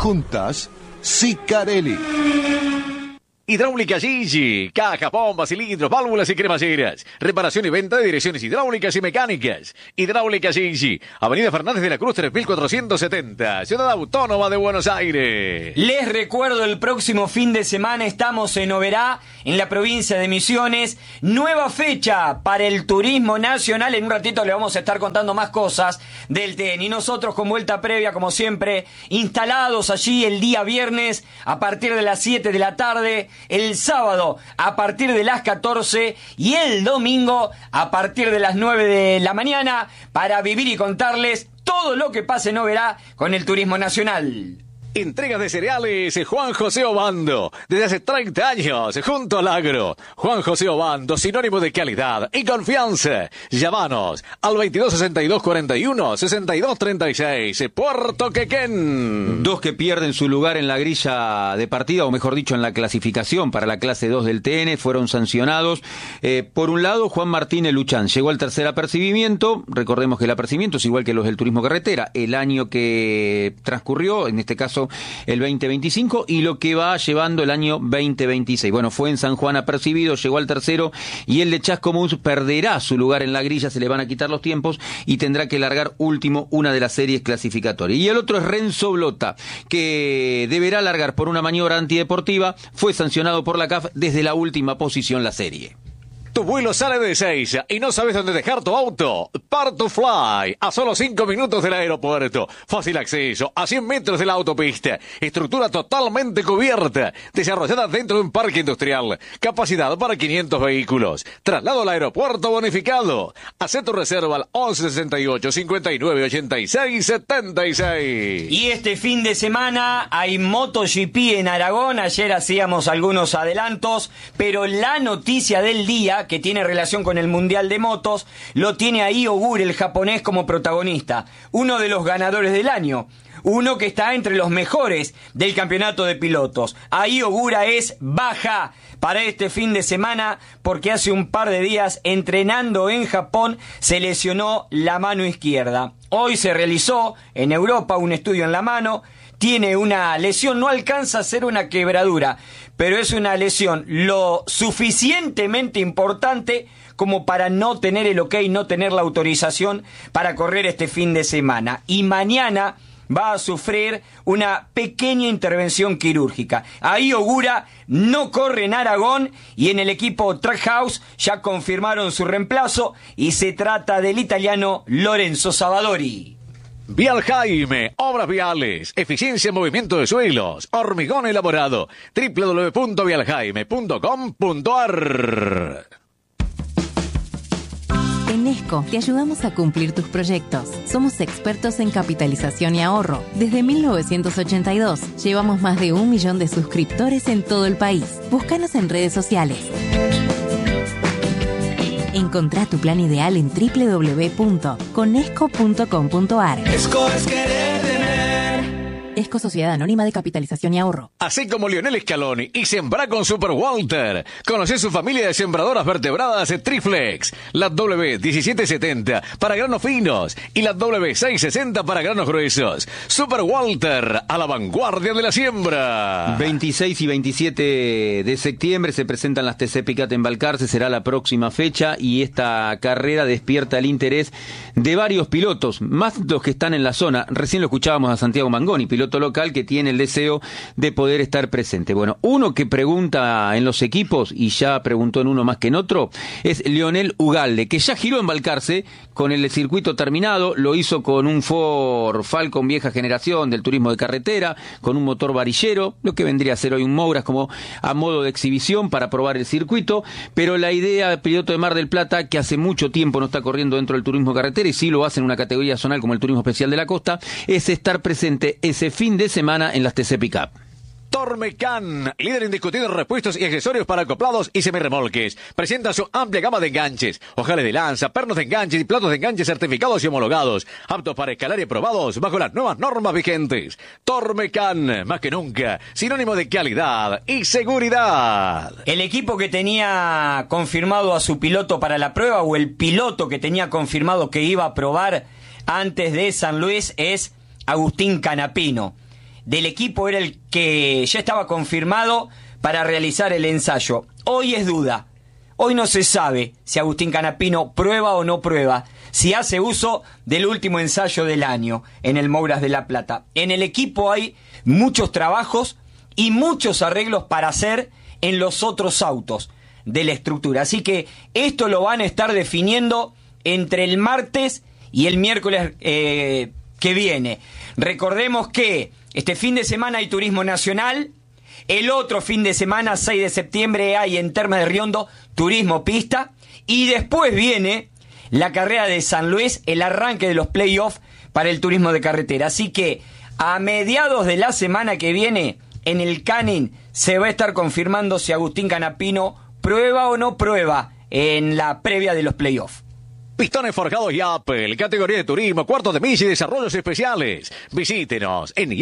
Juntas, Sicarelli. Hidráulica Gigi, cajas, bombas, cilindros, válvulas y cremalleras. Reparación y venta de direcciones hidráulicas y mecánicas. Hidráulica Gigi, Avenida Fernández de la Cruz 3470, Ciudad Autónoma de Buenos Aires. Les recuerdo, el próximo fin de semana estamos en Oberá, en la provincia de Misiones. Nueva fecha para el turismo nacional. En un ratito le vamos a estar contando más cosas del TN. Y nosotros con vuelta previa, como siempre, instalados allí el día viernes a partir de las 7 de la tarde. El sábado a partir de las 14 y el domingo a partir de las 9 de la mañana para vivir y contarles todo lo que pasa en Oberá con el turismo nacional. Entregas de cereales Juan José Obando, desde hace 30 años, junto al agro. Juan José Obando, sinónimo de calidad y confianza. Llámanos al 2262-41-6236, Puerto Quequén. Dos que pierden su lugar en la grilla de partida, o mejor dicho, en la clasificación para la clase 2 del TN, fueron sancionados. Por un lado, Juan Martínez Luchán llegó al tercer apercibimiento. Recordemos que el apercibimiento es igual que los del turismo carretera. El año que transcurrió, en este caso el 2025, y lo que va llevando el año 2026. Bueno, fue en San Juan apercibido, llegó al tercero, y el de Chascomús perderá su lugar en la grilla, se le van a quitar los tiempos y tendrá que largar último una de las series clasificatorias. Y el otro es Renzo Blota, que deberá largar por una maniobra antideportiva, fue sancionado por la CAF desde la última posición la serie. Tu vuelo sale de Ezeiza y no sabes dónde dejar tu auto. Part2Fly, a solo 5 minutos del aeropuerto. Fácil acceso, a 100 metros de la autopista. Estructura totalmente cubierta, desarrollada dentro de un parque industrial. Capacidad para 500 vehículos. Traslado al aeropuerto bonificado. Haz tu reserva al 1168 59 86 76. Y este fin de semana hay MotoGP en Aragón. Ayer hacíamos algunos adelantos, pero la noticia del día, que tiene relación con el Mundial de Motos, lo tiene ahí Ogura, el japonés, como protagonista. Uno de los ganadores del año. Uno que está entre los mejores del campeonato de pilotos. Ahí Ogura es baja para este fin de semana porque hace un par de días, entrenando en Japón, se lesionó la mano izquierda. Hoy se realizó en Europa un estudio en la mano. Tiene una lesión, no alcanza a ser una quebradura, pero es una lesión lo suficientemente importante como para no tener el ok, no tener la autorización para correr este fin de semana. Y mañana va a sufrir una pequeña intervención quirúrgica. Ahí Ogura no corre en Aragón, y en el equipo Trackhouse ya confirmaron su reemplazo, y se trata del italiano Lorenzo Savadori. Vial Jaime, obras viales, eficiencia en movimiento de suelos, hormigón elaborado, www.vialjaime.com.ar. En Esco te ayudamos a cumplir tus proyectos. Somos expertos en capitalización y ahorro. Desde 1982 llevamos más de 1 millón de suscriptores en todo el país. Búscanos en redes sociales. Encontrá tu plan ideal en www.conesco.com.ar. Esco es querer tener. Esco, Sociedad Anónima de Capitalización y Ahorro. Así como Lionel Scaloni y Sembrá con Super Walter. Conocé su familia de sembradoras vertebradas Triflex. La W1770 para granos finos y la W660 para granos gruesos. Super Walter, a la vanguardia de la siembra. 26 y 27 de septiembre se presentan las TC Picat en Balcarce, será la próxima fecha, y esta carrera despierta el interés de varios pilotos, más los que están en la zona. Recién lo escuchábamos a Santiago Mangoni, piloto local que tiene el deseo de poder estar presente. Bueno, uno que pregunta en los equipos, y ya preguntó en uno más que en otro, es Leonel Ugalde, que ya giró en Balcarce con el circuito terminado. Lo hizo con un Ford Falcon vieja generación del turismo de carretera, con un motor varillero, lo que vendría a ser hoy un Mouras, como a modo de exhibición para probar el circuito. Pero la idea del piloto de Mar del Plata, que hace mucho tiempo no está corriendo dentro del turismo carretera, y sí lo hace en una categoría zonal como el turismo especial de la costa, es estar presente ese fin de semana en las TC Pickup. Tormecan, líder indiscutido en repuestos y accesorios para acoplados y semirremolques. Presenta su amplia gama de enganches, ojales de lanza, pernos de enganches y platos de enganches certificados y homologados, aptos para escalar y aprobados bajo las nuevas normas vigentes. Tormecan, más que nunca, sinónimo de calidad y seguridad. El equipo que tenía confirmado a su piloto para la prueba, o el piloto que tenía confirmado que iba a probar antes de San Luis, es Agustín Canapino. del equipo era el que ya estaba confirmado para realizar el ensayo. Hoy es duda. Hoy no se sabe si Agustín Canapino prueba o no prueba, si hace uso del último ensayo del año en el Mouras de La Plata. En el equipo hay muchos trabajos y muchos arreglos para hacer en los otros autos de la estructura. Así que esto lo van a estar definiendo entre el martes y el miércoles que viene. Recordemos que este fin de semana hay turismo nacional. El otro fin de semana, 6 de septiembre, hay en Termas de Riondo turismo pista. Y después viene la carrera de San Luis, el arranque de los playoffs para el turismo de carretera. Así que a mediados de la semana que viene, en el Canin, se va a estar confirmando si Agustín Canapino prueba o no prueba en la previa de los playoffs. Pistones forjados Yapel, categoría de turismo, cuartos de milla y desarrollos especiales. Visítenos en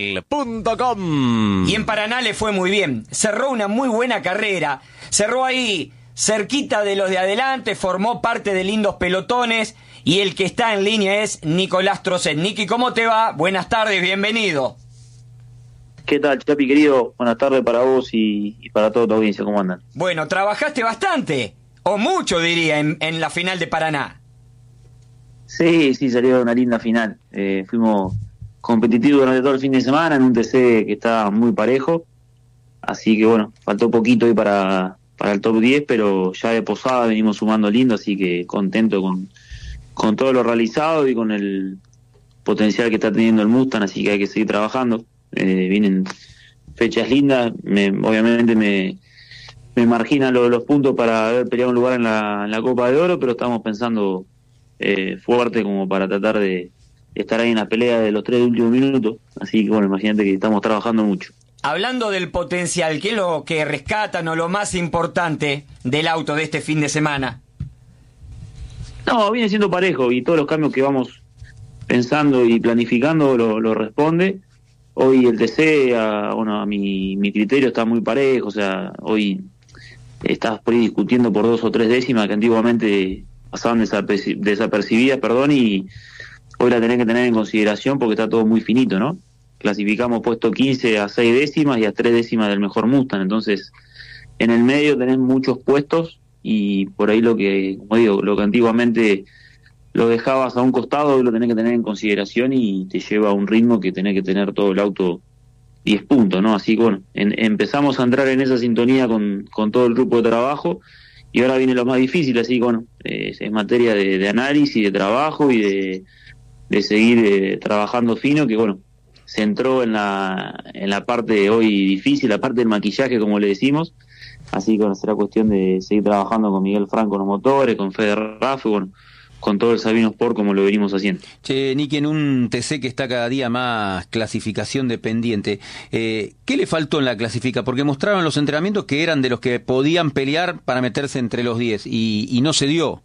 yapel.com. Y en Paraná le fue muy bien. Cerró una muy buena carrera. Cerró ahí cerquita de los de adelante, formó parte de lindos pelotones. Y el que está en línea es Nicolás Trocet. Niki, ¿cómo te va? Buenas tardes, bienvenido. ¿Qué tal, Chapi, querido? Buenas tardes para vos y para toda tu audiencia. ¿Cómo andan? Bueno, trabajaste bastante, o mucho diría, en la final de Paraná. Sí, salió una linda final. Fuimos competitivos durante todo el fin de semana en un TC que está muy parejo. Así que bueno, faltó poquito hoy para el top 10, pero ya de posada venimos sumando lindo, así que contento con todo lo realizado y con el potencial que está teniendo el Mustang, así que hay que seguir trabajando. Vienen fechas lindas, obviamente me marginan los puntos para haber peleado un lugar en la Copa de Oro, pero estamos pensando fuerte como para tratar de estar ahí en la pelea de los 3 últimos minutos, así que bueno, imagínate que estamos trabajando mucho. Hablando del potencial, ¿qué es lo que rescatan o lo más importante del auto de este fin de semana? No, viene siendo parejo y todos los cambios que vamos pensando y planificando lo responde. Hoy el TC, a mi criterio, está muy parejo, o sea, hoy estás por ahí discutiendo por 2 o 3 décimas que antiguamente pasaban desapercibidas, y hoy la tenés que tener en consideración porque está todo muy finito, ¿no? Clasificamos puesto 15 a 6 décimas y a 3 décimas del mejor Mustang, entonces en el medio tenés muchos puestos y por ahí lo que antiguamente lo dejabas a un costado, lo tenés que tener en consideración y te lleva a un ritmo que tenés que tener todo el auto 10 puntos, ¿no? Así que bueno, empezamos a entrar en esa sintonía con todo el grupo de trabajo y ahora viene lo más difícil, así que bueno, es materia de análisis, de trabajo y de seguir trabajando fino, que bueno, se entró en la parte hoy difícil, la parte del maquillaje, como le decimos, así que bueno, será cuestión de seguir trabajando con Miguel Franco en los motores, con Fede Raff, bueno, con todo el Sabino Sport como lo venimos haciendo. Che, Niki, en un TC que está cada día más clasificación dependiente, ¿qué le faltó en la clasifica? Porque mostraron en los entrenamientos que eran de los que podían pelear para meterse entre los 10 y no se dio.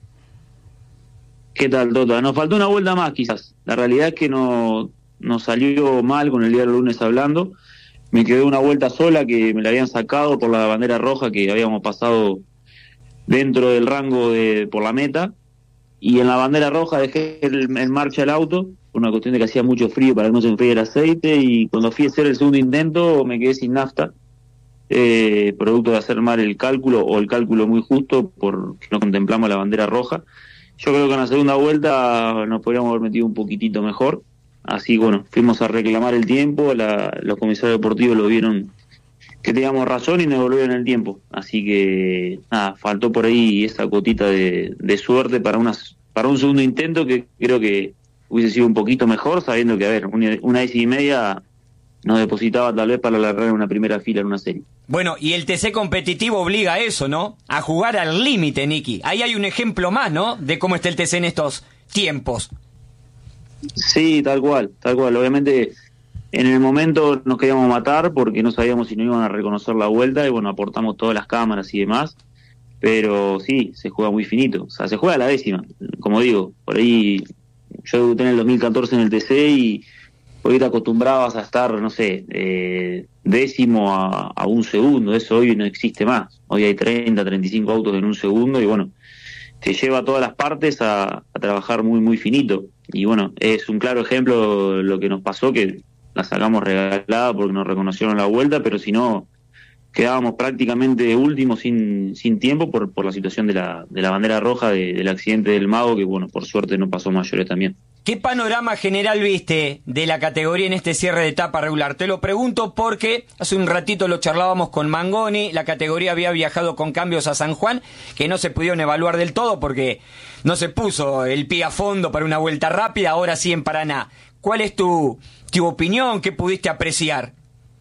¿Qué tal, Tota? Nos faltó una vuelta más quizás. La realidad es que nos salió mal con el día del lunes hablando. Me quedé una vuelta sola que me la habían sacado por la bandera roja que habíamos pasado dentro del rango por la meta. Y en la bandera roja dejé en marcha el auto, por una cuestión de que hacía mucho frío para que no se enfríe el aceite, y cuando fui a hacer el segundo intento me quedé sin nafta, producto de hacer mal el cálculo, o el cálculo muy justo, porque no contemplamos la bandera roja. Yo creo que en la segunda vuelta nos podríamos haber metido un poquitito mejor, así bueno, fuimos a reclamar el tiempo, los comisarios deportivos lo vieron que teníamos razón y nos devolvieron el tiempo, así que nada, faltó por ahí esa cotita de suerte para un segundo intento que creo que hubiese sido un poquito mejor, sabiendo que a ver, una décima y media nos depositaba tal vez para alargar una primera fila en una serie. Bueno, y el TC competitivo obliga a eso, ¿no? A jugar al límite, Niki. Ahí hay un ejemplo más, ¿no? De cómo está el TC en estos tiempos. Sí, tal cual. Obviamente en el momento nos queríamos matar porque no sabíamos si nos iban a reconocer la vuelta y bueno, aportamos todas las cámaras y demás, pero sí, se juega muy finito, o sea, se juega a la décima, como digo, por ahí yo debuté en el 2014 en el TC y hoy te acostumbrabas a estar, no sé, décimo a un segundo, eso hoy no existe más, hoy hay 30, 35 autos en un segundo y bueno, te lleva a todas las partes a trabajar muy, muy finito y bueno, es un claro ejemplo lo que nos pasó que la sacamos regalada porque nos reconocieron la vuelta, pero si no, quedábamos prácticamente últimos sin tiempo por la situación de la bandera roja del accidente del Mago, que bueno, por suerte no pasó mayores también. ¿Qué panorama general viste de la categoría en este cierre de etapa regular? Te lo pregunto porque hace un ratito lo charlábamos con Mangoni, la categoría había viajado con cambios a San Juan, que no se pudieron evaluar del todo porque no se puso el pie a fondo para una vuelta rápida, ahora sí en Paraná. ¿Cuál es tu opinión? ¿Qué pudiste apreciar?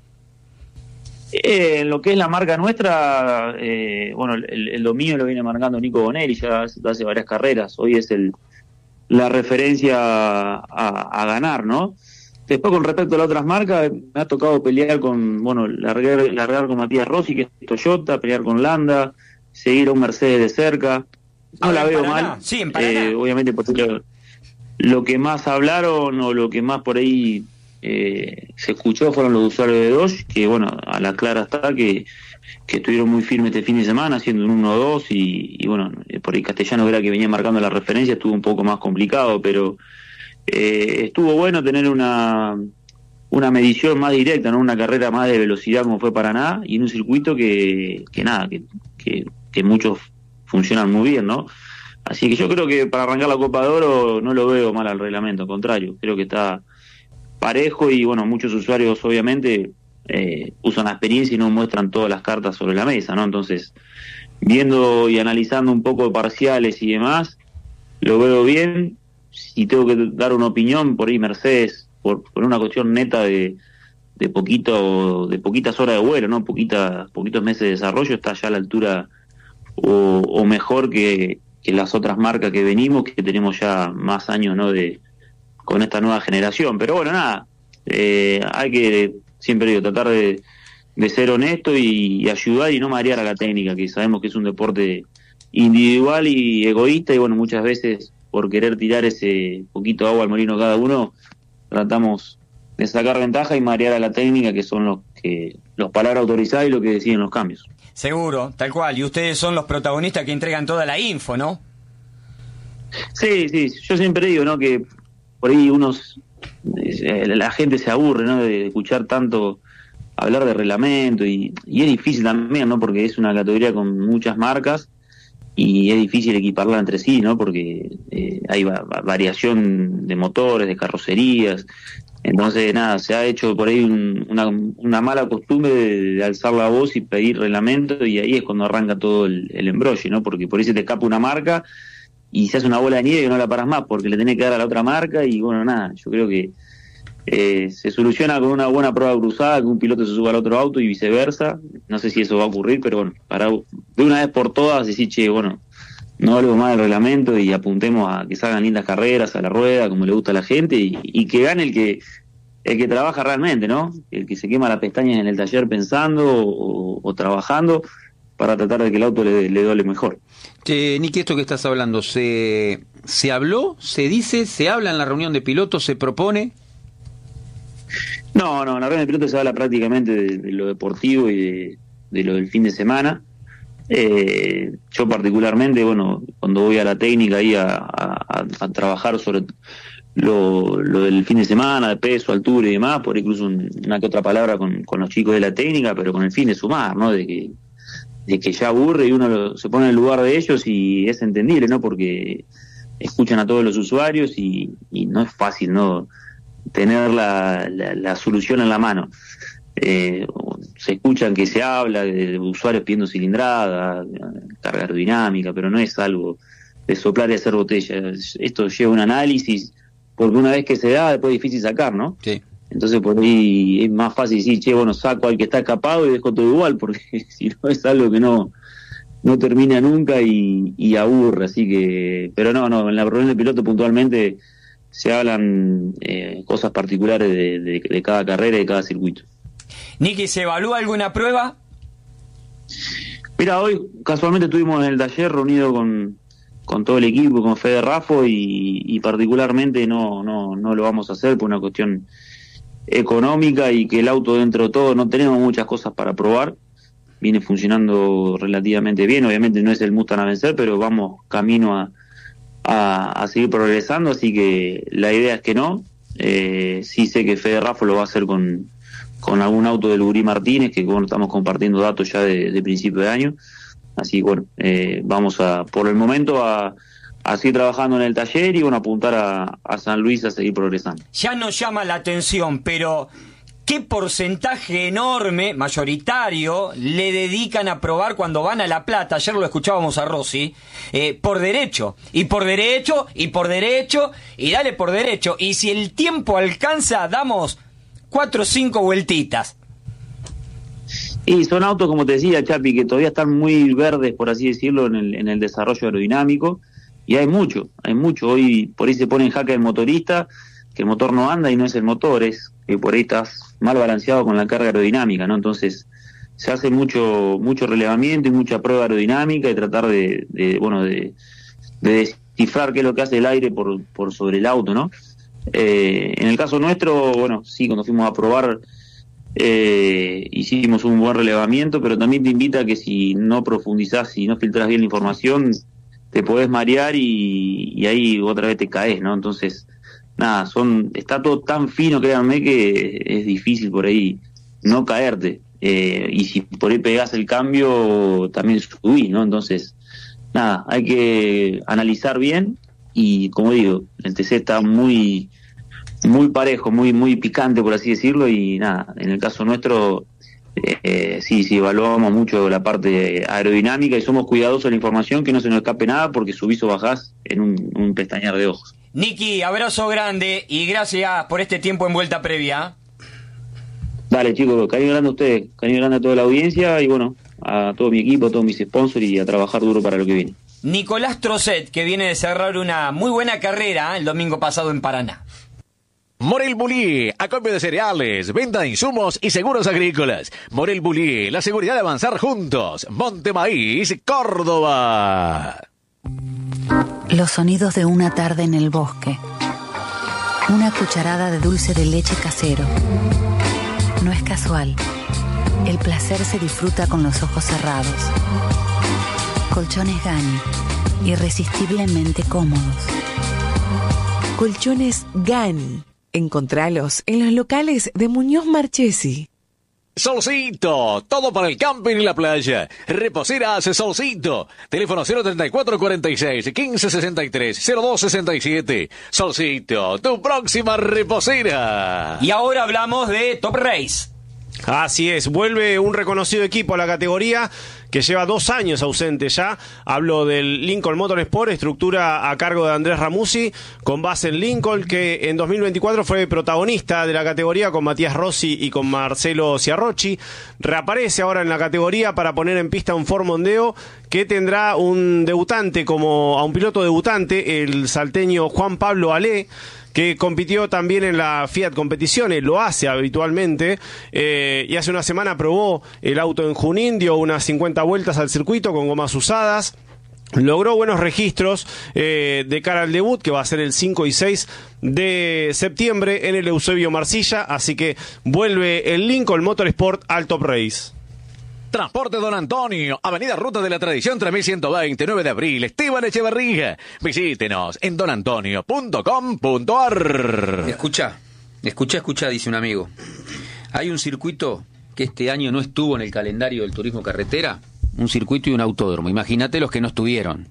En lo que es la marca nuestra, bueno, el dominio lo viene marcando Nico Bonelli ya hace varias carreras. Hoy es la referencia a ganar, ¿no? Después, con respecto a las otras marcas, me ha tocado pelear con, bueno, largar con Matías Rossi, que es Toyota, pelear con Landa, seguir a un Mercedes de cerca. No la veo mal. Sí, en Paraná. Obviamente, porque lo que más hablaron o lo que más por ahí se escuchó fueron los usuarios de Dodge, que bueno, a la clara está que estuvieron muy firmes este fin de semana haciendo un 1-2 y bueno, por ahí Castellano era que venía marcando la referencia, estuvo un poco más complicado, pero estuvo bueno tener una medición más directa, ¿no? Una carrera más de velocidad como fue Paraná, y en un circuito que muchos funcionan muy bien, ¿no? Así que yo creo que para arrancar la Copa de Oro no lo veo mal al reglamento, al contrario, creo que está parejo y bueno, muchos usuarios obviamente usan la experiencia y no muestran todas las cartas sobre la mesa, ¿no? Entonces, viendo y analizando un poco de parciales y demás, lo veo bien. Si tengo que dar una opinión, por ahí Mercedes, por una cuestión neta de poquitas horas de vuelo, ¿no? Poquitos meses de desarrollo, está ya a la altura o mejor que las otras marcas que venimos, que tenemos ya más años, ¿no? Con esta nueva generación. Pero bueno, nada, hay que, siempre digo, tratar de ser honesto y ayudar y no marear a la técnica, que sabemos que es un deporte individual y egoísta, y bueno, muchas veces por querer tirar ese poquito de agua al molino cada uno, tratamos de sacar ventaja y marear a la técnica, que son los palabras autorizadas y lo que deciden los cambios. Seguro, tal cual, y ustedes son los protagonistas que entregan toda la info, ¿no? Sí, yo siempre digo, ¿no?, que por ahí la gente se aburre, ¿no?, de escuchar tanto hablar de reglamento y es difícil también, ¿no?, porque es una categoría con muchas marcas y es difícil equiparla entre sí, ¿no?, porque hay variación de motores, de carrocerías. Entonces, nada, se ha hecho por ahí una mala costumbre de alzar la voz y pedir reglamento, y ahí es cuando arranca todo el embrollo, ¿no?, porque por ahí se te escapa una marca y se hace una bola de nieve que no la paras más porque le tenés que dar a la otra marca, y bueno, nada, yo creo que se soluciona con una buena prueba cruzada, que un piloto se suba al otro auto y viceversa. No sé si eso va a ocurrir, pero bueno, para de una vez por todas decir, che, bueno, no hablemos más del reglamento y apuntemos a que salgan lindas carreras a la rueda, como le gusta a la gente, y que gane el que trabaja realmente, ¿no? El que se quema las pestañas en el taller pensando o trabajando para tratar de que el auto le dole mejor. Nicky, esto que estás hablando, ¿se habló, se dice, se habla en la reunión de pilotos, se propone? No, en la reunión de pilotos se habla prácticamente de lo deportivo y de lo del fin de semana. Yo particularmente, bueno, cuando voy a la técnica ahí a trabajar sobre lo del fin de semana, de peso, altura y demás, por incluso una que otra palabra con los chicos de la técnica, pero con el fin de sumar, ¿no? De que ya aburre y uno se pone en el lugar de ellos, y es entendible, ¿no? Porque escuchan a todos los usuarios y no es fácil, ¿no?, tener la solución en la mano. Se escuchan que se habla de usuarios pidiendo cilindrada, carga aerodinámica, pero no es algo de soplar y hacer botella. Esto lleva un análisis, porque una vez que se da, después es difícil sacar, ¿no? Sí. Entonces por ahí es más fácil decir, che, bueno, saco al que está escapado y dejo todo igual, porque si no es algo que no termina nunca y aburre. Así que, pero no, en la reunión de piloto puntualmente se hablan cosas particulares de cada carrera y de cada circuito. Nicky, ¿se evalúa alguna prueba? Mira, hoy casualmente estuvimos en el taller reunido con todo el equipo, con Fede Raffo, y particularmente no lo vamos a hacer por una cuestión económica, y que el auto, dentro de todo, no tenemos muchas cosas para probar. Viene funcionando relativamente bien, obviamente no es el Mustang a vencer, pero vamos camino a seguir progresando, así que la idea es que no. Sí sé que Fede Raffo lo va a hacer con algún auto de Lugurí Martínez, que bueno, estamos compartiendo datos ya de principio de año. Así que bueno, vamos por el momento a seguir trabajando en el taller y bueno, apuntar a San Luis a seguir progresando. Ya nos llama la atención, pero ¿qué porcentaje enorme, mayoritario, le dedican a probar cuando van a La Plata? Ayer lo escuchábamos a Rossi, por derecho, y por derecho, y por derecho, y dale por derecho. Y si el tiempo alcanza, damos 4 o 5 vueltitas. Y son autos, como te decía, Chapi, que todavía están muy verdes, por así decirlo, en el desarrollo aerodinámico, y hay mucho. Hoy por ahí se pone en jaque el motorista, que el motor no anda y no es el motor, es que por ahí estás mal balanceado con la carga aerodinámica, ¿no? Entonces se hace mucho relevamiento y mucha prueba aerodinámica y tratar de descifrar qué es lo que hace el aire por sobre el auto, ¿no? En el caso nuestro, bueno, sí, cuando fuimos a probar hicimos un buen relevamiento, pero también te invita a que si no profundizás, si no filtrás bien la información, te podés marear y ahí otra vez te caes, ¿no? Entonces, nada, está todo tan fino, créanme, que es difícil por ahí no caerte, y si por ahí pegás el cambio también subís, ¿no? Entonces, nada, hay que analizar bien y, como digo, el TC está muy parejo, muy picante, por así decirlo, y nada, en el caso nuestro sí evaluamos mucho la parte aerodinámica y somos cuidadosos de la información, que no se nos escape nada, porque subís o bajás en un pestañear de ojos. Niki, abrazo grande y gracias por este tiempo en vuelta previa. Dale, chicos, cariño grande a ustedes, cariño grande a toda la audiencia y bueno, a todo mi equipo, a todos mis sponsors y a trabajar duro para lo que viene. Nicolás Trocet, que viene de cerrar una muy buena carrera el domingo pasado en Paraná. Morel Bullier, acopio de cereales, venta de insumos y seguros agrícolas. Morel Bullier, la seguridad de avanzar juntos. Monte Maíz, Córdoba. Los sonidos de una tarde en el bosque. Una cucharada de dulce de leche casero. No es casual. El placer se disfruta con los ojos cerrados. Colchones Gani, irresistiblemente cómodos. Colchones Gani. Encontralos en los locales de Muñoz Marchesi. Solcito, todo para el camping y la playa. Reposeras Solcito. Teléfono 03446 1563 0267. Solcito, tu próxima reposera. Y ahora hablamos de Top Race. Así es, vuelve un reconocido equipo a la categoría que lleva 2 años ausente ya. Hablo del Lincoln Motorsport, estructura a cargo de Andrés Ramuzzi, con base en Lincoln, que en 2024 fue protagonista de la categoría con Matías Rossi y con Marcelo Ciarrocchi. Reaparece ahora en la categoría para poner en pista un Ford Mondeo que tendrá un debutante, a un piloto debutante, el salteño Juan Pablo Alé, que compitió también en la Fiat Competiciones, lo hace habitualmente, y hace una semana probó el auto en Junín, dio unas 50 vueltas al circuito con gomas usadas, logró buenos registros de cara al debut, que va a ser el 5 y 6 de septiembre en el Eusebio Marcilla, así que vuelve el Lincoln Motorsport al Top Race. Transporte Don Antonio, Avenida Ruta de la Tradición 3120, 9 de abril, Esteban Echeverría. Visítenos en donantonio.com.ar. Escucha, dice un amigo. Hay un circuito que este año no estuvo en el calendario del turismo carretera, un circuito y un autódromo. Imagínate los que no estuvieron.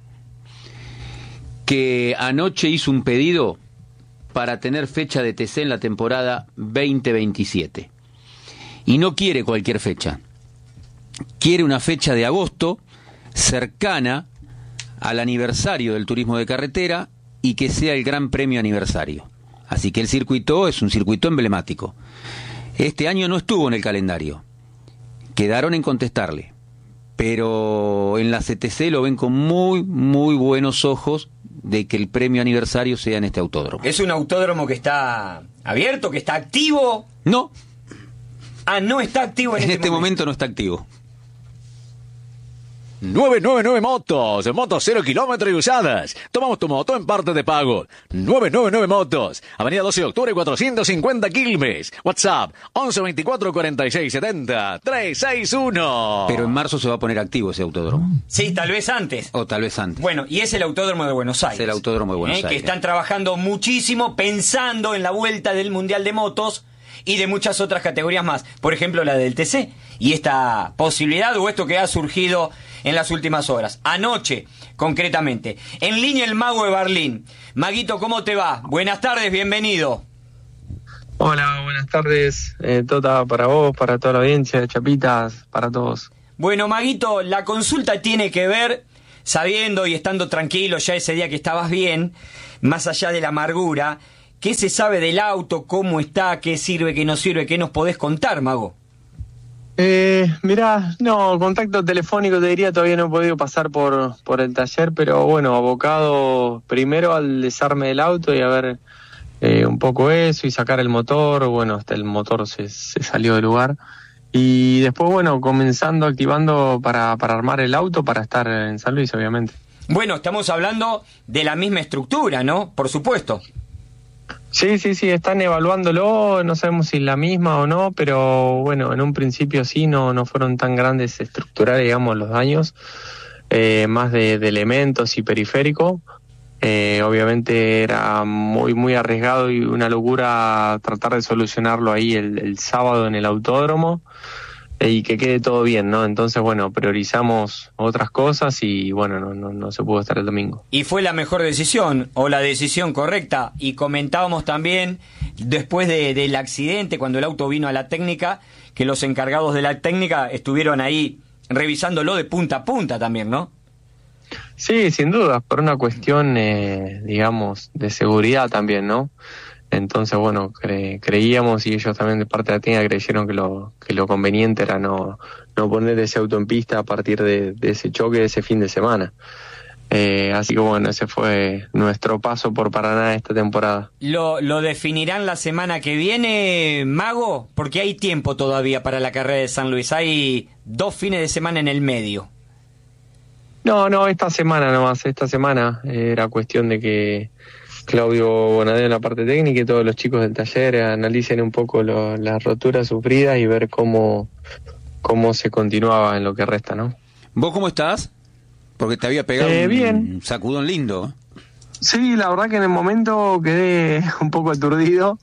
Que anoche hizo un pedido para tener fecha de TC en la temporada 2027. Y no quiere cualquier fecha. Quiere una fecha de agosto cercana al aniversario del turismo de carretera y que sea el Gran Premio aniversario. Así que el circuito es un circuito emblemático. Este año no estuvo en el calendario. Quedaron en contestarle. Pero en la CTC lo ven con muy, muy buenos ojos de que el premio aniversario sea en este autódromo. ¿Es un autódromo que está abierto, que está activo? No. Ah, no está activo en este momento no está activo. 999 Motos, motos 0 kilómetros y usadas. Tomamos tu moto en parte de pago. 999 Motos, Avenida 12 de Octubre 450 Quilmes. WhatsApp 11 24 46 70 361. Pero en marzo se va a poner activo ese autódromo. Sí, tal vez antes. O tal vez antes. Bueno, y es el Autódromo de Buenos Aires. Es el Autódromo de Buenos Aires. Que están trabajando muchísimo pensando en la vuelta del Mundial de Motos y de muchas otras categorías más. Por ejemplo, la del TC. Y esta posibilidad o esto que ha surgido en las últimas horas. Anoche, concretamente. En línea el Mago de Berlín. Maguito, ¿cómo te va? Buenas tardes, bienvenido. Hola, buenas tardes. Tota, para vos, para toda la audiencia, Chapitas, para todos. Bueno, Maguito, la consulta tiene que ver, sabiendo y estando tranquilo ya ese día que estabas bien, más allá de la amargura, ¿qué se sabe del auto? ¿Cómo está? ¿Qué sirve? ¿Qué no sirve? ¿Qué nos podés contar, Mago? Mirá, no, contacto telefónico te diría, todavía no he podido pasar por el taller, pero bueno, abocado primero al desarme del auto y a ver un poco eso y sacar el motor. Bueno, hasta el motor se salió del lugar. Y después, bueno, activando para armar el auto para estar en San Luis, obviamente. Bueno, estamos hablando de la misma estructura, ¿no? Por supuesto. Sí, están evaluándolo, no sabemos si es la misma o no, pero bueno, en un principio sí, no fueron tan grandes estructurales, digamos, los daños, más de elementos y periférico. Obviamente era muy arriesgado y una locura tratar de solucionarlo ahí el sábado en el autódromo y que quede todo bien, ¿no? Entonces, bueno, priorizamos otras cosas y bueno, no se pudo estar el domingo. ¿Y fue la mejor decisión o la decisión correcta? Y comentábamos también, después del accidente, cuando el auto vino a la técnica, que los encargados de la técnica estuvieron ahí revisándolo de punta a punta también, ¿no? Sí, sin duda, por una cuestión, digamos, de seguridad también, ¿no? Entonces, bueno, creíamos y ellos también de parte de la técnica creyeron que lo conveniente era no poner ese auto en pista a partir de ese choque de ese fin de semana. Así que bueno, ese fue nuestro paso por Paraná esta temporada. ¿Lo definirán la semana que viene, Mago? Porque hay tiempo todavía para la carrera de San Luis. Hay 2 fines de semana en el medio. No, esta semana nomás. Esta semana era cuestión de que Claudio Bonadeo en la parte técnica y todos los chicos del taller analicen un poco las roturas sufridas y ver cómo se continuaba en lo que resta, ¿no? ¿Vos cómo estás? Porque te había pegado un sacudón lindo. Sí, la verdad que en el momento quedé un poco aturdido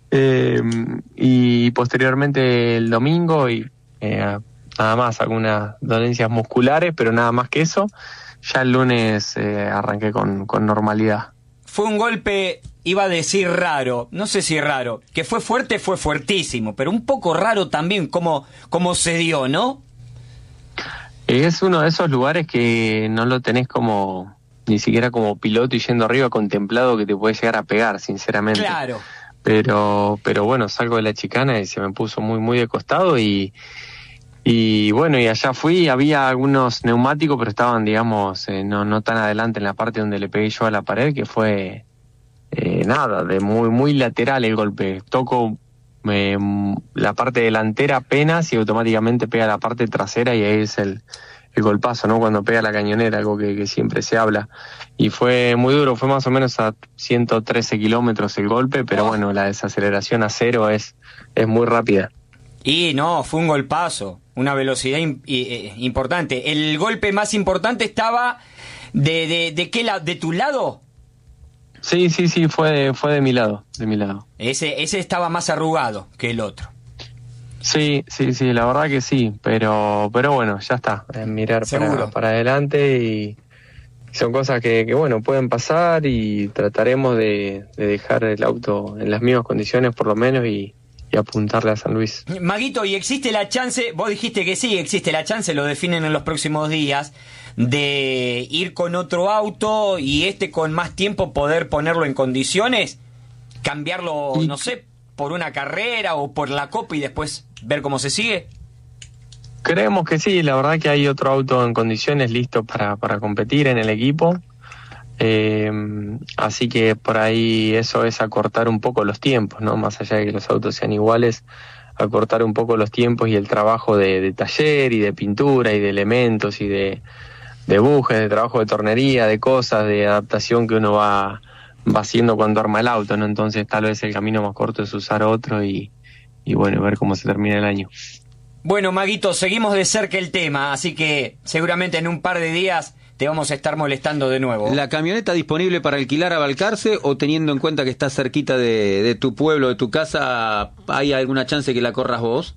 y posteriormente el domingo y nada más algunas dolencias musculares, pero nada más que eso. Ya el lunes arranqué con normalidad. Fue un golpe, iba a decir raro, no sé si raro, que fue fuerte, fue fuertísimo, pero un poco raro también como se dio, ¿no? Es uno de esos lugares que no lo tenés ni siquiera como piloto y yendo arriba contemplado que te puede llegar a pegar, sinceramente. Claro. Pero bueno, salgo de la chicana y se me puso muy de costado y bueno, y allá fui, había algunos neumáticos, pero estaban, digamos, no tan adelante en la parte donde le pegué yo a la pared, que fue de muy lateral el golpe. Toco la parte delantera apenas y automáticamente pega la parte trasera y ahí es el golpazo, ¿no? Cuando pega la cañonera, algo que siempre se habla. Y fue muy duro, fue más o menos a 113 kilómetros el golpe, pero bueno, la desaceleración a 0 es muy rápida. Y no, fue un golpazo, una velocidad importante. ¿El golpe más importante estaba de qué lado? ¿De tu lado? Sí, fue de mi lado, Ese estaba más arrugado que el otro. Sí, la verdad que sí, pero bueno, ya está, mirar para adelante y son cosas que bueno, pueden pasar y trataremos de dejar el auto en las mismas condiciones por lo menos y apuntarle a San Luis. Maguito, ¿y existe la chance, vos dijiste que sí, existe la chance, lo definen en los próximos días, de ir con otro auto y con más tiempo poder ponerlo en condiciones? ¿Cambiarlo, no sé, por una carrera o por la Copa y después ver cómo se sigue? Creemos que sí, la verdad que hay otro auto en condiciones listo para competir en el equipo. Así que por ahí eso es acortar un poco los tiempos, ¿no? Más allá de que los autos sean iguales, acortar un poco los tiempos y el trabajo de taller y de pintura y de elementos y de bujes, de trabajo de tornería, de cosas, de adaptación que uno va haciendo cuando arma el auto, ¿no? Entonces tal vez el camino más corto es usar otro y bueno, ver cómo se termina el año. Bueno, Maguito, seguimos de cerca el tema, así que seguramente en un par de días te vamos a estar molestando de nuevo. ¿La camioneta disponible para alquilar a Balcarce o teniendo en cuenta que estás cerquita de tu pueblo, de tu casa, hay alguna chance que la corras vos?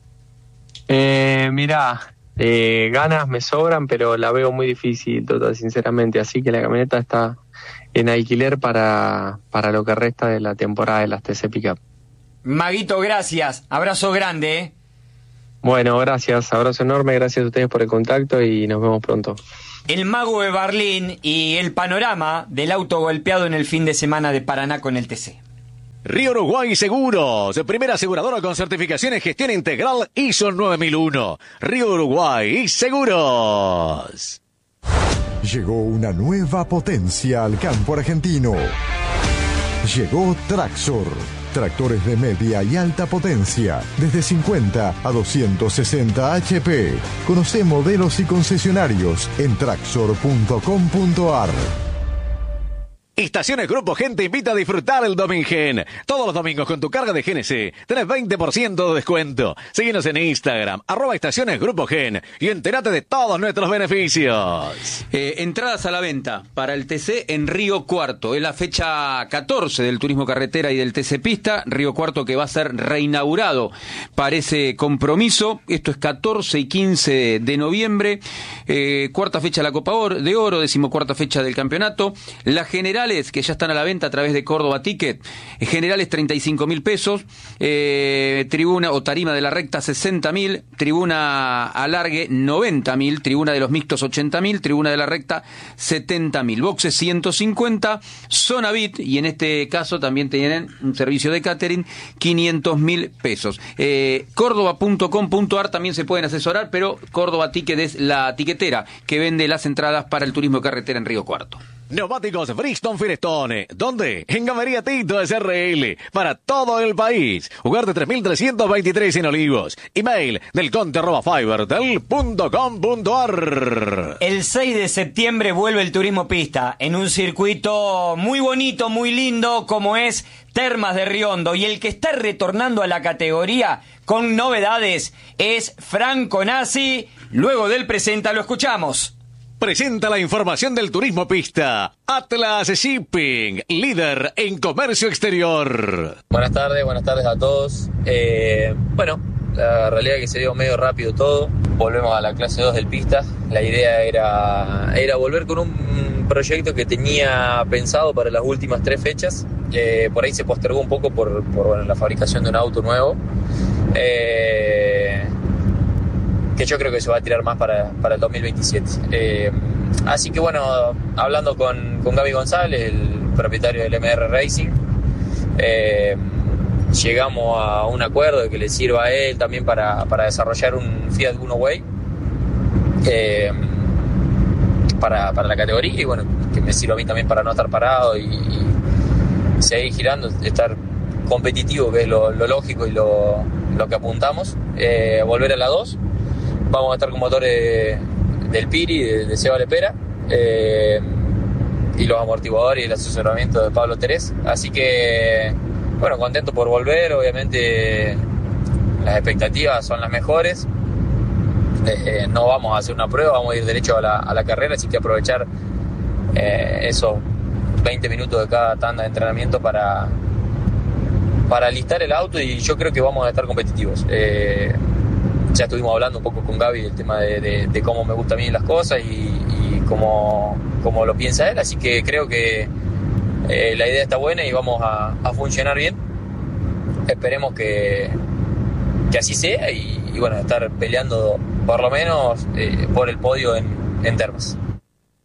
Mirá, ganas me sobran, pero la veo muy difícil, total, sinceramente, así que la camioneta está en alquiler para lo que resta de la temporada de las TC Pickup. Maguito, gracias, abrazo grande, ¿eh? Bueno, gracias, abrazo enorme, gracias a ustedes por el contacto y nos vemos pronto. El mago de Berlín y el panorama del auto golpeado en el fin de semana de Paraná con el TC. Río Uruguay Seguros, primera aseguradora con certificación en gestión integral ISO 9001. Río Uruguay Seguros. Llegó una nueva potencia al campo argentino. Llegó Traxor. Tractores de media y alta potencia, desde 50 a 260 HP. Conoce modelos y concesionarios en traxor.com.ar. Estaciones Grupo Gen te invita a disfrutar el Domingen. Todos los domingos con tu carga de GNC tenés 20% de descuento. Síguenos en Instagram, @Estaciones Grupo Gen y entérate de todos nuestros beneficios. Entradas a la venta para el TC en Río Cuarto. Es la fecha 14 del Turismo Carretera y del TC Pista. Río Cuarto que va a ser reinaugurado. Parece compromiso. Esto es 14 y 15 de noviembre. Cuarta fecha de la Copa de Oro, 14ª fecha del campeonato. La general que ya están a la venta a través de Córdoba Ticket. Generales 35.000 pesos, tribuna o tarima de la recta 60.000, tribuna alargue 90.000, tribuna de los mixtos 80.000, tribuna de la recta 70.000, boxes 150, zona VIP y en este caso también tienen un servicio de catering 500.000 pesos. Córdoba.com.ar también se pueden asesorar, pero Córdoba Ticket es la tiquetera que vende las entradas para el turismo de carretera en Río Cuarto. Neumáticos Bridgestone Firestone. ¿Dónde? En Galería Tito SRL. Para todo el país. Ugarte 3323 en Olivos. Email delconte@fibertel.com.ar. El 6 de septiembre vuelve el Turismo Pista en un circuito muy bonito, muy lindo, como es Termas de Riondo. Y el que está retornando a la categoría con novedades es Franco Nasi. Luego del presenta lo escuchamos. Presenta la información del Turismo Pista. Atlas Shipping, líder en comercio exterior. Buenas tardes a todos. Bueno, la realidad es que se dio medio rápido todo. Volvemos a la clase 2 del Pista. La idea era volver con un proyecto que tenía pensado para las últimas 3 fechas. Por ahí se postergó un poco por la fabricación de un auto nuevo. Que yo creo que se va a tirar más para el 2027. Así que bueno, hablando con Gaby González, el propietario del MR Racing, llegamos a un acuerdo de que le sirva a él también para desarrollar un Fiat Uno Way para la categoría, y bueno, que me sirva a mí también para no estar parado y seguir girando, estar competitivo, que es lo lógico y lo que apuntamos. Volver a la 2. Vamos a estar con motores del Piri, de Seba Lepera, y los amortiguadores y el asesoramiento de Pablo Terés. Así que, bueno, contento por volver. Obviamente las expectativas son las mejores. No vamos a hacer una prueba, vamos a ir derecho a la carrera, así que aprovechar esos 20 minutos de cada tanda de entrenamiento para alistar el auto, y yo creo que vamos a estar competitivos. Ya estuvimos hablando un poco con Gaby del tema de cómo me gustan a mí las cosas y cómo lo piensa él, así que creo que la idea está buena y vamos a funcionar bien. Esperemos que así sea y bueno, estar peleando por lo menos por el podio en Termas.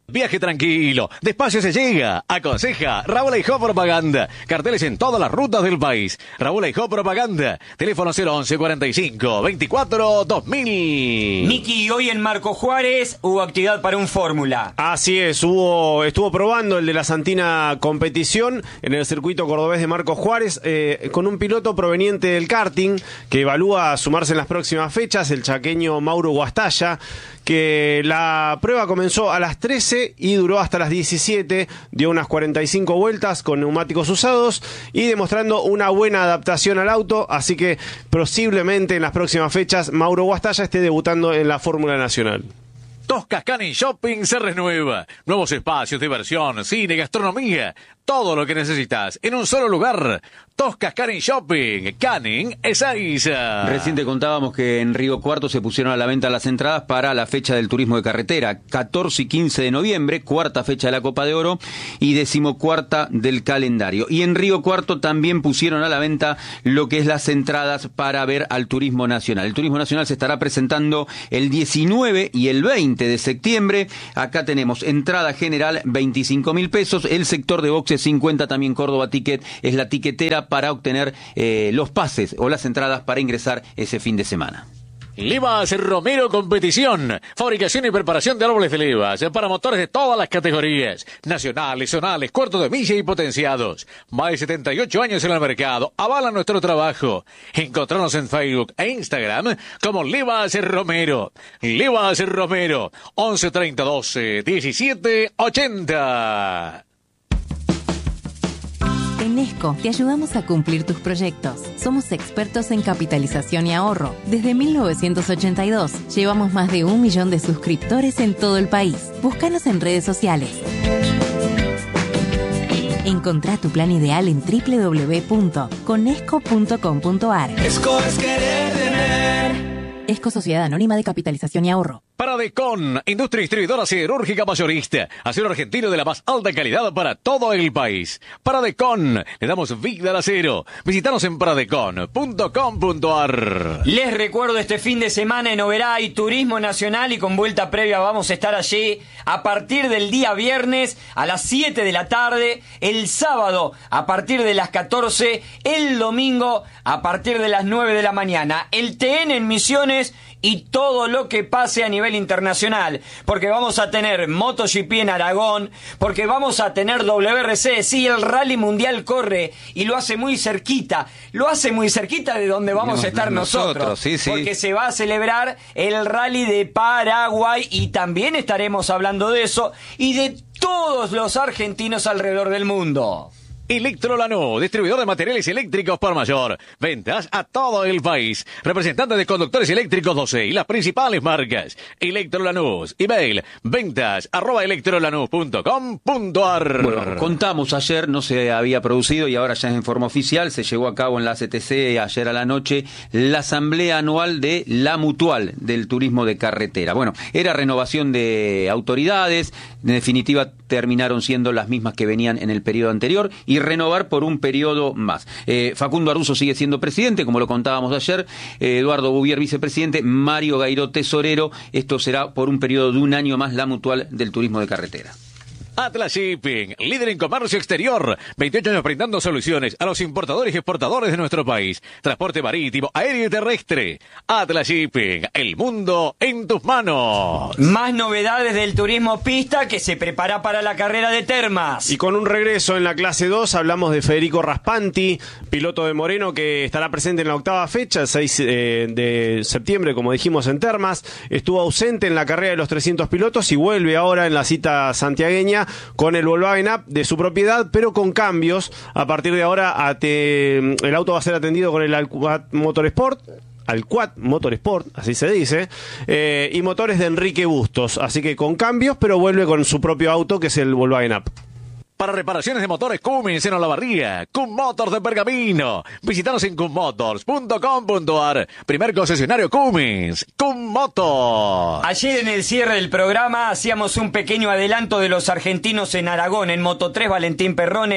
Viaje tranquilo, despacio se llega. Aconseja Raúl Eijó Propaganda. Carteles en todas las rutas del país. Raúl Eijó Propaganda. Teléfono 011 45 24 2000. Miki, hoy en Marco Juárez hubo actividad para un Fórmula. Así es, estuvo probando el de la Santina competición en el circuito cordobés de Marco Juárez con un piloto proveniente del karting que evalúa sumarse en las próximas fechas, el chaqueño Mauro Guastalla, que la prueba comenzó a las 13 y duró hasta las 17, dio unas 45 vueltas con neumáticos usados y demostrando una buena adaptación al auto, así que posiblemente en las próximas fechas Mauro Guastalla esté debutando en la Fórmula Nacional. Toscas Canning Shopping se renueva. Nuevos espacios, diversión, cine, gastronomía. Todo lo que necesitas en un solo lugar. Toscas Canning Shopping. Canning Ezeiza. Recién te contábamos que en Río Cuarto se pusieron a la venta las entradas para la fecha del turismo de carretera. 14 y 15 de noviembre, cuarta fecha de la Copa de Oro y 14ª del calendario. Y en Río Cuarto también pusieron a la venta lo que es las entradas para ver al turismo nacional. El turismo nacional se estará presentando el 19 y el 20 de septiembre. Acá tenemos entrada general 25.000 pesos, el sector de boxes 50, también Córdoba Ticket es la tiquetera para obtener los pases o las entradas para ingresar ese fin de semana. Levas Romero Competición. Fabricación y preparación de árboles de levas para motores de todas las categorías. Nacionales, zonales, cuarto de milla y potenciados. Más de 78 años en el mercado. Avala nuestro trabajo. Encontrarnos en Facebook e Instagram como Levas Romero. Levas Romero. 11 30 12 17 80. En Nesco te ayudamos a cumplir tus proyectos. Somos expertos en capitalización y ahorro. Desde 1982 llevamos más de 1 millón de suscriptores en todo el país. Búscanos en redes sociales. Encontrá tu plan ideal en www.conesco.com.ar. Esco es querer tener. Esco Sociedad Anónima de Capitalización y Ahorro. Paradecon, industria distribuidora siderúrgica mayorista. Acero argentino de la más alta calidad para todo el país. Paradecon, le damos vida al acero. Visítanos en paradecon.com.ar. Les recuerdo, este fin de semana en Oberá Turismo Nacional y con vuelta previa vamos a estar allí a partir del día viernes a las 7 de la tarde, el sábado a partir de las 14, el domingo a partir de las 9 de la mañana. El TN en Misiones y todo lo que pase a nivel internacional, porque vamos a tener MotoGP en Aragón, porque vamos a tener WRC, sí, el Rally Mundial corre y lo hace muy cerquita de donde vamos a estar nosotros, sí. Porque se va a celebrar el Rally de Paraguay y también estaremos hablando de eso y de todos los argentinos alrededor del mundo. Electrolanús, distribuidor de materiales eléctricos por mayor. Ventas a todo el país. Representante de conductores eléctricos 12 y las principales marcas. Electrolanús. Email ventas@electrolanús.com.ar. Bueno, contamos ayer, no se había producido y ahora ya es en forma oficial, se llevó a cabo en la CTC ayer a la noche la asamblea anual de la Mutual del turismo de carretera. Bueno, era renovación de autoridades, en definitiva terminaron siendo las mismas que venían en el periodo anterior y renovar por un periodo más. Facundo Aruso sigue siendo presidente, como lo contábamos ayer, Eduardo Bouvier vicepresidente, Mario Gairó tesorero. Esto será por un periodo de 1 año más la Mutual del turismo de carretera. Atlas Shipping, líder en comercio exterior, 28 años brindando soluciones a los importadores y exportadores de nuestro país. Transporte marítimo, aéreo y terrestre. Atlas Shipping, el mundo en tus manos. Más novedades del turismo pista que se prepara para la carrera de Termas. Y con un regreso en la clase 2 hablamos de Federico Raspanti, piloto de Moreno que estará presente en la 8ª fecha, el 6 de septiembre, como dijimos, en Termas. Estuvo ausente en la carrera de los 300 pilotos y vuelve ahora en la cita santiagueña con el Volkswagen Up de su propiedad, pero con cambios. A partir de ahora el auto va a ser atendido con el Alquad Motorsport, así se dice, y motores de Enrique Bustos, así que con cambios, pero vuelve con su propio auto que es el Volkswagen Up. Para reparaciones de motores Cummins en Olavarría, Cum Motors de Pergamino. Visítanos en cummotors.com.ar. Primer concesionario Cummins, Cum Motors. Ayer en el cierre del programa hacíamos un pequeño adelanto de los argentinos en Aragón. En Moto3, Valentín Perrone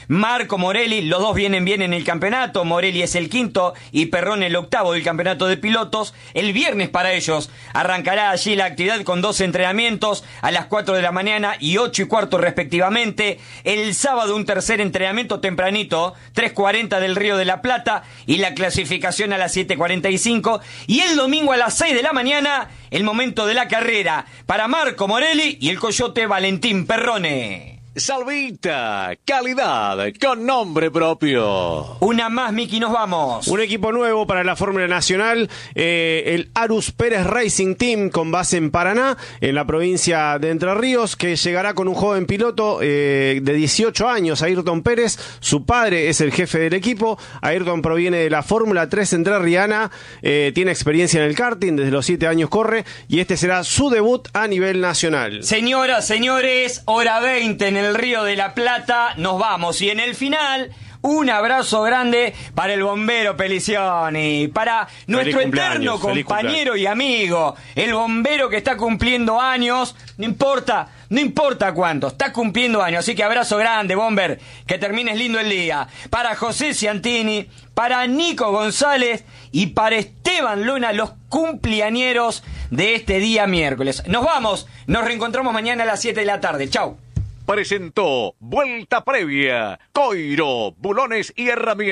Marco Morelli, los dos vienen bien en el campeonato. Morelli es el quinto y Perrone el octavo del campeonato de pilotos. El viernes para ellos arrancará allí la actividad con 2 entrenamientos a las 4 de la mañana y 8:15 respectivamente. El sábado un tercer entrenamiento tempranito, 3:40 del Río de la Plata, y la clasificación a las 7:45. Y el domingo a las 6 de la mañana, el momento de la carrera para Marco Morelli y el coyote Valentín Perrone. Salvita, calidad con nombre propio. Una más, Miki, nos vamos. Un equipo nuevo para la Fórmula Nacional, el Arus Pérez Racing Team, con base en Paraná, en la provincia de Entre Ríos, que llegará con un joven piloto de 18 años, Ayrton Pérez. Su padre es el jefe del equipo. Ayrton proviene de la Fórmula 3 entrerriana, tiene experiencia en el karting, desde los 7 años corre, y este será su debut a nivel nacional. Señoras, señores, hora 20 en el Río de la Plata, nos vamos, y en el final un abrazo grande para el bombero Pelicioni, para nuestro eterno compañero y amigo, el bombero que está cumpliendo años, no importa cuánto, está cumpliendo años, así que abrazo grande, bomber, que termines lindo el día. Para José Ciantini, para Nico González y para Esteban Luna, los cumpleañeros de este día miércoles. Nos vamos, nos reencontramos mañana a las 7 de la tarde, chau. Presentó Vuelta Previa, Coiro, Bulones y Herramientas.